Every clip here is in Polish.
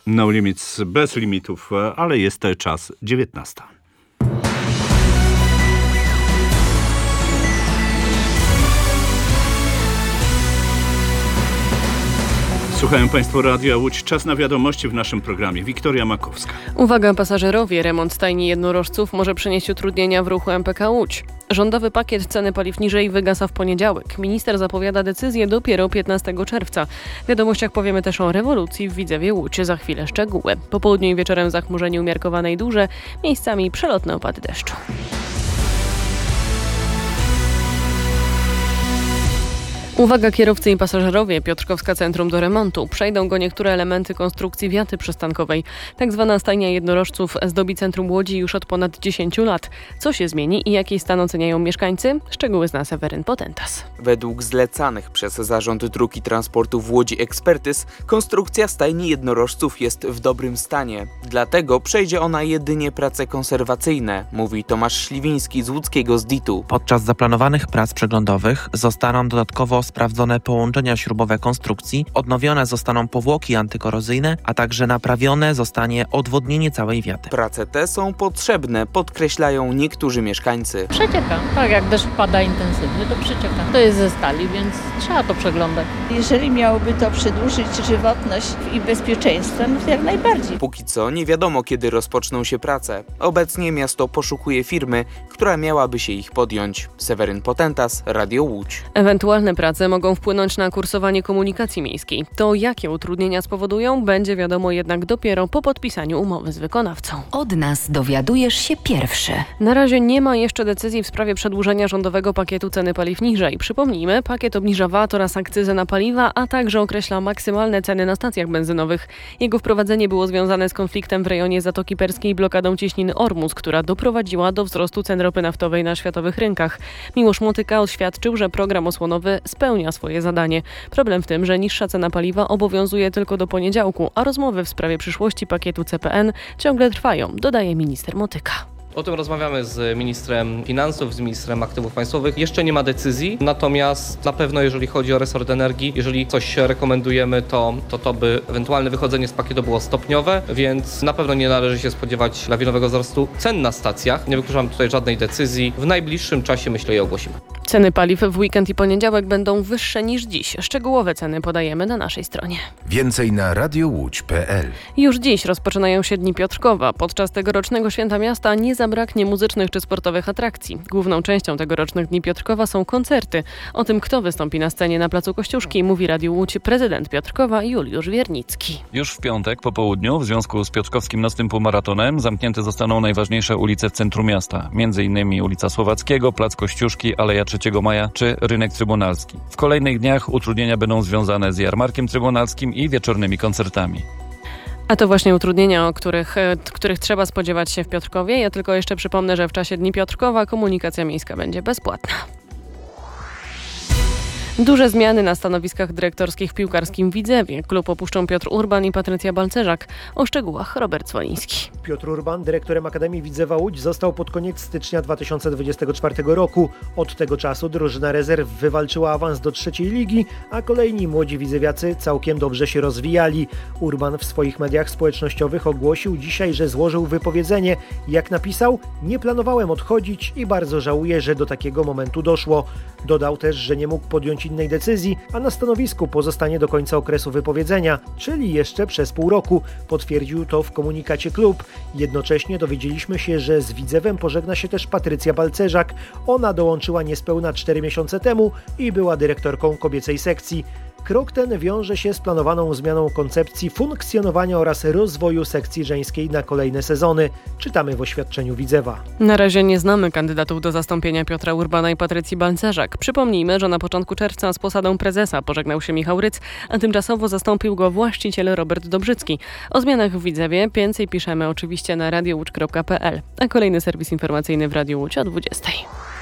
No Limits bez limitów, ale jest czas 19. Słuchają Państwo Radia Łódź. Czas na wiadomości w naszym programie. Wiktoria Makowska. Uwaga pasażerowie, remont stajni jednorożców może przynieść utrudnienia w ruchu MPK Łódź. Rządowy pakiet ceny paliw niżej wygasa w poniedziałek. Minister zapowiada decyzję dopiero 15 czerwca. W wiadomościach powiemy też o rewolucji w Widzewie Łódź. Za chwilę szczegóły. Po południu i wieczorem zachmurzenie umiarkowane i duże, miejscami przelotne opady deszczu. Uwaga kierowcy i pasażerowie, Piotrkowska Centrum do remontu. Przejdą go niektóre elementy konstrukcji wiaty przystankowej. Tak zwana stajnia jednorożców zdobi centrum Łodzi już od ponad 10 lat. Co się zmieni i jaki stan oceniają mieszkańcy? Szczegóły zna Seweryn Potentas. Według zlecanych przez Zarząd Dróg i Transportu w Łodzi ekspertyz, konstrukcja stajni jednorożców jest w dobrym stanie. Dlatego przejdzie ona jedynie prace konserwacyjne, mówi Tomasz Śliwiński z łódzkiego ZDIT-u. Podczas zaplanowanych prac przeglądowych zostaną dodatkowo sprawdzone połączenia śrubowe konstrukcji, odnowione zostaną powłoki antykorozyjne, a także naprawione zostanie odwodnienie całej wiaty. Prace te są potrzebne, podkreślają niektórzy mieszkańcy. Przecieka, tak jak deszcz pada intensywnie, to przecieka. To jest ze stali, więc trzeba to przeglądać. Jeżeli miałoby to przedłużyć żywotność i bezpieczeństwo, no to jak najbardziej. Póki co nie wiadomo, kiedy rozpoczną się prace. Obecnie miasto poszukuje firmy, która miałaby się ich podjąć. Seweryn Potentas, Radio Łódź. Ewentualne prace mogą wpłynąć na kursowanie komunikacji miejskiej. To jakie utrudnienia spowodują, będzie wiadomo jednak dopiero po podpisaniu umowy z wykonawcą. Od nas dowiadujesz się pierwszy. Na razie nie ma jeszcze decyzji w sprawie przedłużenia rządowego pakietu ceny paliw niżej. Przypomnijmy, pakiet obniża VAT oraz akcyzę na paliwa, a także określa maksymalne ceny na stacjach benzynowych. Jego wprowadzenie było związane z konfliktem w rejonie Zatoki Perskiej i blokadą cieśniny Ormus, która doprowadziła do wzrostu cen ropy naftowej na światowych rynkach. Miłosz Motyka oświadczył, że program osłonowy spełnia swoje zadanie. Problem w tym, że niższa cena paliwa obowiązuje tylko do poniedziałku, a rozmowy w sprawie przyszłości pakietu CPN ciągle trwają, dodaje minister Motyka. O tym rozmawiamy z ministrem finansów, z ministrem aktywów państwowych. Jeszcze nie ma decyzji, natomiast na pewno jeżeli chodzi o resort energii, jeżeli coś rekomendujemy, to by ewentualne wychodzenie z pakietu było stopniowe, więc na pewno nie należy się spodziewać lawinowego wzrostu cen na stacjach. Nie wykluczam tutaj żadnej decyzji. W najbliższym czasie, myślę, je ogłosimy. Ceny paliw w weekend i poniedziałek będą wyższe niż dziś. Szczegółowe ceny podajemy na naszej stronie. Więcej na radiołódź.pl. Już dziś rozpoczynają się Dni Piotrkowa. Podczas tegorocznego Święta Miasta nie zabraknie muzycznych czy sportowych atrakcji. Główną częścią tegorocznych Dni Piotrkowa są koncerty. O tym, kto wystąpi na scenie na Placu Kościuszki, mówi Radiu Łódź prezydent Piotrkowa Juliusz Wiernicki. Już w piątek po południu w związku z piotrkowskim nocnym półmaratonem zamknięte zostaną najważniejsze ulice w centrum miasta. M.in. ulica Słowackiego, Plac Kościuszki, Aleja 3 Maja czy Rynek Trybunalski. W kolejnych dniach utrudnienia będą związane z jarmarkiem trybunalskim i wieczornymi koncertami. A to właśnie utrudnienia, których trzeba spodziewać się w Piotrkowie. Ja tylko jeszcze przypomnę, że w czasie Dni Piotrkowa komunikacja miejska będzie bezpłatna. Duże zmiany na stanowiskach dyrektorskich w piłkarskim Widzewie. Klub opuszczą Piotr Urban i Patrycja Balcerzak. O szczegółach Robert Swoliński. Piotr Urban, dyrektorem Akademii Widzewa Łódź, został pod koniec stycznia 2024 roku. Od tego czasu drużyna rezerw wywalczyła awans do trzeciej ligi, a kolejni młodzi widzewiacy całkiem dobrze się rozwijali. Urban w swoich mediach społecznościowych ogłosił dzisiaj, że złożył wypowiedzenie. Jak napisał, nie planowałem odchodzić i bardzo żałuję, że do takiego momentu doszło. Dodał też, że nie mógł podjąć innej decyzji, a na stanowisku pozostanie do końca okresu wypowiedzenia, czyli jeszcze przez pół roku. Potwierdził to w komunikacie klub. Jednocześnie dowiedzieliśmy się, że z Widzewem pożegna się też Patrycja Balcerzak. Ona dołączyła niespełna 4 miesiące temu i była dyrektorką kobiecej sekcji. Krok ten wiąże się z planowaną zmianą koncepcji funkcjonowania oraz rozwoju sekcji żeńskiej na kolejne sezony. Czytamy w oświadczeniu Widzewa. Na razie nie znamy kandydatów do zastąpienia Piotra Urbana i Patrycji Balcerzak. Przypomnijmy, że na początku czerwca z posadą prezesa pożegnał się Michał Ryc, a tymczasowo zastąpił go właściciel Robert Dobrzycki. O zmianach w Widzewie więcej piszemy oczywiście na radiołódź.pl, a kolejny serwis informacyjny w Radiu Łódź o 20:00.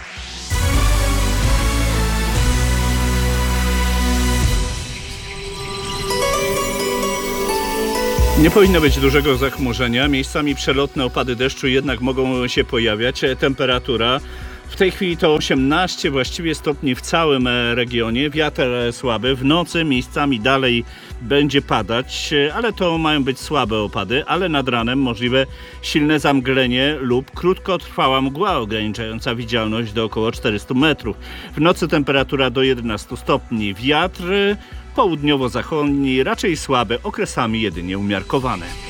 Nie powinno być dużego zachmurzenia. Miejscami przelotne opady deszczu jednak mogą się pojawiać. Temperatura W tej chwili to 18 właściwie stopni w całym regionie. Wiatr słaby. W nocy miejscami dalej będzie padać, ale to mają być słabe opady, ale nad ranem możliwe silne zamglenie lub krótkotrwała mgła ograniczająca widzialność do około 400 metrów. W nocy temperatura do 11 stopni. Wiatr południowo-zachodni, raczej słaby, okresami jedynie umiarkowany.